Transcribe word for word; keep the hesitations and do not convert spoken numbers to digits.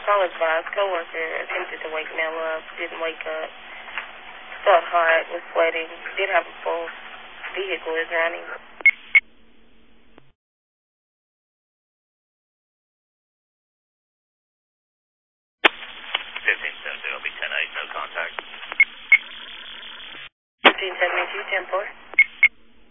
Call advised, coworker attempted to wake Mel up, didn't wake up, felt hot, was sweating, did have a pulse, vehicle is running. fifteen seventy, it'll be ten eight, no contact. fifteen seventy-two, ten four.